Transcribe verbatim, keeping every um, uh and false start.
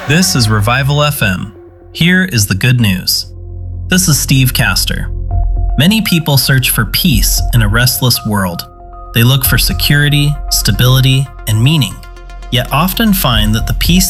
This is Revival F M. Here is the good news. This is Steve Castor. Many people search for peace in a restless world. They look for security, stability, and meaning, yet often find that the peace